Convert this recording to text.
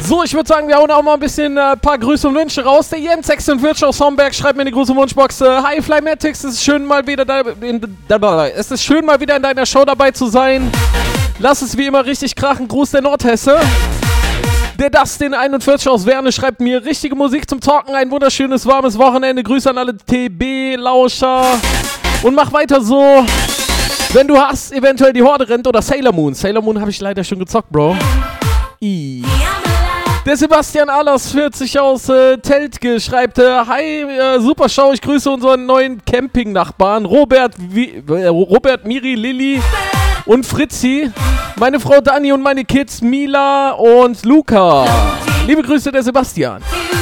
So, ich würde sagen, wir hauen auch mal ein bisschen paar Grüße und Wünsche raus. Der Jens 46 aus Homberg schreibt mir eine große Wunschbox. Hi Flymatics, es ist schön mal wieder in deiner Show dabei zu sein. Lass es wie immer richtig krachen. Gruß der Nordhesse. Der Dustin 41 aus Werne schreibt mir richtige Musik zum Talken. Ein wunderschönes, warmes Wochenende. Grüße an alle TB-Lauscher. Und mach weiter so. Wenn du hast, eventuell die Horde rennt oder Sailor Moon. Sailor Moon habe ich leider schon gezockt, Bro. Der Sebastian Ahlers 40 aus Teltke schreibt, hi, super Show, ich grüße unseren neuen Camping-Nachbarn, Robert, Miri, Lilly und Fritzi, meine Frau Dani und meine Kids Mila und Luca. Liebe Grüße, der Sebastian.